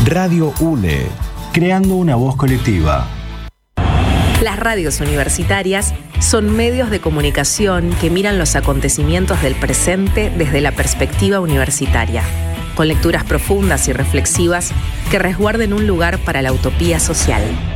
Radio UNE, creando una voz colectiva. Las radios universitarias son medios de comunicación que miran los acontecimientos del presente desde la perspectiva universitaria, con lecturas profundas y reflexivas que resguarden un lugar para la utopía social.